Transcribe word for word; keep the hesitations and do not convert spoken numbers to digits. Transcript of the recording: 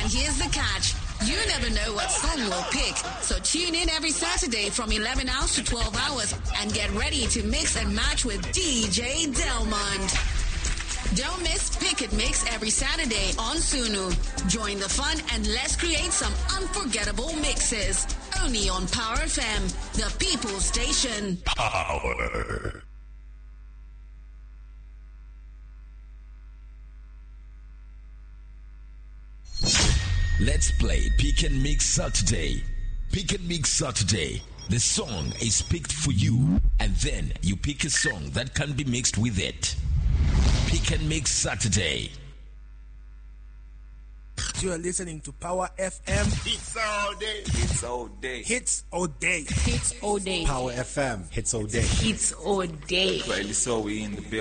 And here's the catch. You never know what song we'll pick. So tune in every Saturday from eleven hours to twelve hours and get ready to mix and match with D J Delmond. Don't miss Pick It Mix every Saturday on Sunu. Join the fun and let's create some unforgettable mixes. Only on Power F M, the People's Station. Power. Let's play Pick and Mix Saturday. Pick and Mix Saturday. The song is picked for you, and then you pick a song that can be mixed with it. Pick and Mix Saturday. You are listening to Power F M. Hits all day. Hits all day. Hits all day. Hits all day. Power F M. Hits all day. Hits all day. Rightly so, we in the building.